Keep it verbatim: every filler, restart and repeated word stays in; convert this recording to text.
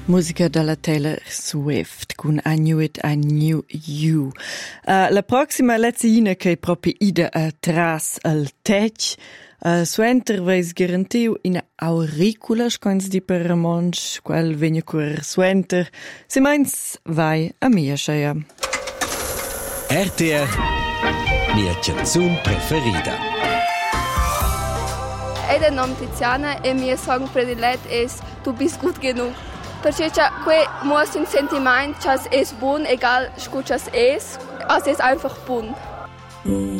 Musica dalla Taylor Swift con I Knew It, I Knew You. Uh, la prossima lezione che è proprio ida uh, tras al tech, uh, suenter veis garantiu in auricula, scoins di per ramonsch, quel vegna cur suenter, se meins vai a mia scheia. R T R, mia canzun preferida. Ed è nom Tiziana e mio song predilet es Tu bist gut genug. Perché que muss un sentiment, chas es bun, egal scuchas es, as es einfach bun.